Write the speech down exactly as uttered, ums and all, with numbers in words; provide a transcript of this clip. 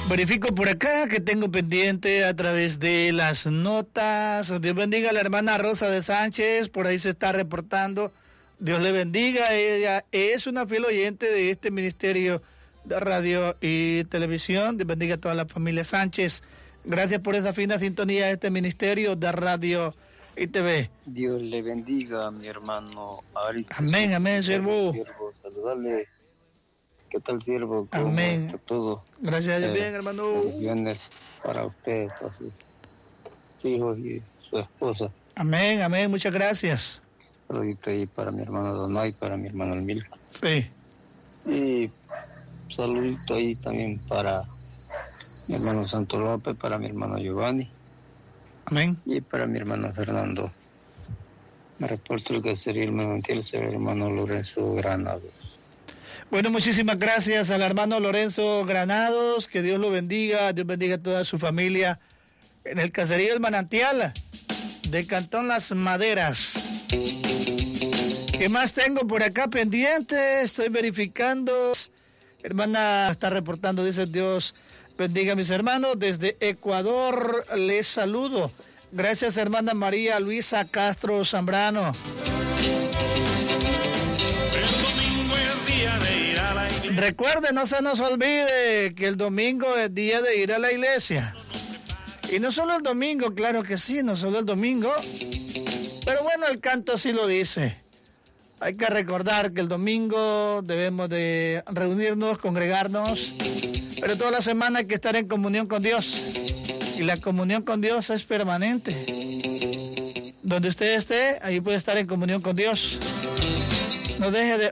Verifico por acá que tengo pendiente a través de las notas. Dios bendiga a la hermana Rosa de Sánchez, por ahí se está reportando. Dios le bendiga, ella es una fiel oyente de este ministerio de radio y televisión. Dios bendiga a toda la familia Sánchez. Gracias por esa fina sintonía de este ministerio de radio y T V. Dios le bendiga a mi hermano Aristos. Amén, amén, siervo. Siervo, saludarle. ¿Qué tal, siervo? ¿Cómo Amén. está todo? Gracias a Dios, Eh, bien, hermano. Bendiciones para usted, para sus hijos y su esposa. Amén, amén, muchas gracias. Saludito ahí para mi hermano Donay, para mi hermano Emilco. Sí. Y saludito ahí también para mi hermano Santo López, para mi hermano Giovanni. Amén. Y para mi hermano Fernando. Me reporto lo que sería el manantial, será el hermano Lorenzo Granados. Bueno, muchísimas gracias al hermano Lorenzo Granados, que Dios lo bendiga, Dios bendiga a toda su familia en el caserío El Manantial de Cantón Las Maderas. ¿Qué más tengo por acá pendiente? Estoy verificando. Hermana está reportando, dice Dios bendiga a mis hermanos. Desde Ecuador les saludo. Gracias, hermana María Luisa Castro Zambrano. Recuerde, no se nos olvide que el domingo es día de ir a la iglesia. Y no solo el domingo, claro que sí, no solo el domingo. Pero bueno, el canto sí lo dice. Hay que recordar que el domingo debemos de reunirnos, congregarnos. Pero toda la semana hay que estar en comunión con Dios. Y la comunión con Dios es permanente. Donde usted esté, ahí puede estar en comunión con Dios. No deje de